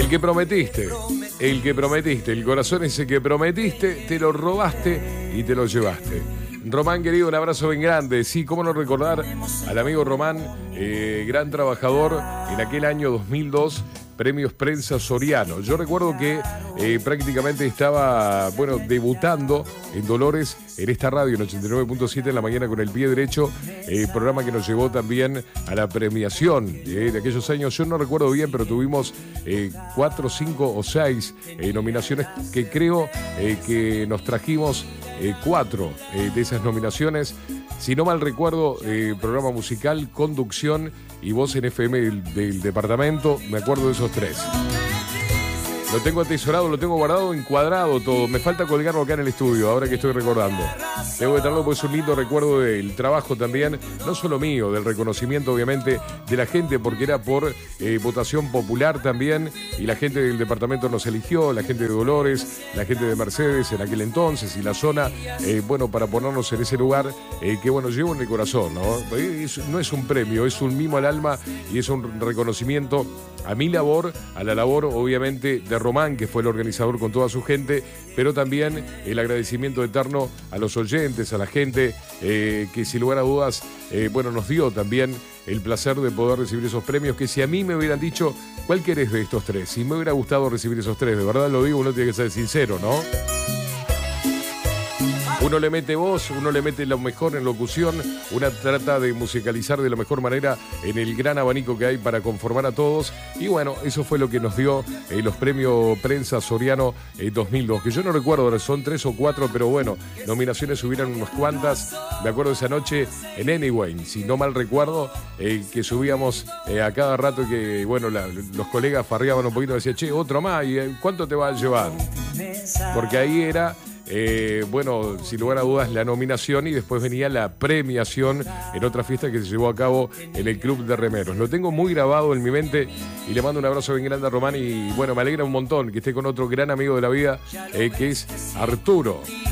El que prometiste, el corazón ese que prometiste, te lo robaste y te lo llevaste. Román, querido, un abrazo bien grande. Sí, cómo no recordar al amigo Román, gran trabajador en aquel año 2002, Premios Prensa Soriano. Yo recuerdo que prácticamente estaba, debutando en Dolores, en esta radio, en 89.7 en la mañana con el pie derecho, programa que nos llevó también a la premiación de aquellos años. Yo no recuerdo bien, pero tuvimos 4, 5 o 6 nominaciones que creo que nos trajimos 4 de esas nominaciones. Si no mal recuerdo, programa musical, conducción y voz en FM del departamento. Me acuerdo de esos 3. Lo tengo atesorado, lo tengo guardado, encuadrado todo. Me falta colgarlo acá en el estudio, ahora que estoy recordando. Debo de tenerlo, pues es un lindo recuerdo del trabajo también, no solo mío, del reconocimiento obviamente de la gente, porque era por votación popular también, y la gente del departamento nos eligió, la gente de Dolores, la gente de Mercedes en aquel entonces, y la zona, para ponernos en ese lugar que, llevo en el corazón, ¿no? No es un premio, es un mimo al alma y es un reconocimiento a mi labor, a la labor obviamente de Román, que fue el organizador con toda su gente, pero también el agradecimiento eterno a los oyentes, a la gente que sin lugar a dudas, nos dio también el placer de poder recibir esos premios, que si a mí me hubieran dicho, ¿cuál querés de estos 3? Si me hubiera gustado recibir esos 3, de verdad lo digo, uno tiene que ser sincero, ¿no? Uno le mete voz, uno le mete lo mejor en locución, una trata de musicalizar de la mejor manera en el gran abanico que hay para conformar a todos. Y eso fue lo que nos dio los premios Prensa Soriano 2002, que yo no recuerdo, son 3 o 4, pero nominaciones hubieran unas cuantas. Me acuerdo esa noche en Anyway, si no mal recuerdo, que subíamos a cada rato que, los colegas farreaban un poquito y decían, che, otro más, ¿y cuánto te va a llevar? Porque ahí era... sin lugar a dudas la nominación y después venía la premiación en otra fiesta que se llevó a cabo en el Club de Remeros. Lo tengo muy grabado en mi mente y le mando un abrazo bien grande a Román y me alegra un montón que esté con otro gran amigo de la vida que es Arturo.